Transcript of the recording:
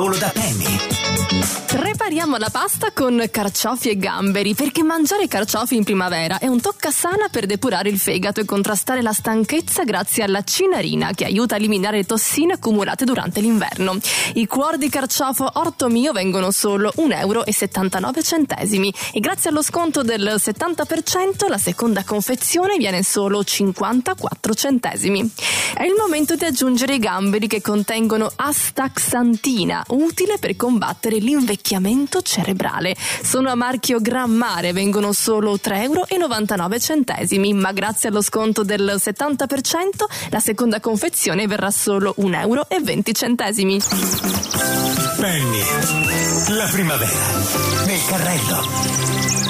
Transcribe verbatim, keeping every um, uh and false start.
Volo da Penny. Prepariamo la pasta con carciofi e gamberi, perché mangiare carciofi in primavera è un toccasana per depurare il fegato e contrastare la stanchezza grazie alla cinarina, che aiuta a eliminare le tossine accumulate durante l'inverno. I cuori di carciofo Orto Mio vengono solo un euro e settantanove centesimi e grazie allo sconto del settanta per cento la seconda confezione viene solo cinquantaquattro centesimi. È il momento di aggiungere i gamberi, che contengono astaxantina, utile per combattere l'invecchiamento cerebrale. Sono a marchio Gran Mare, vengono solo tre euro e novantanove centesimi, ma grazie allo sconto del settanta per cento la seconda confezione verrà solo un euro e venti centesimi. Penny, la primavera nel carrello.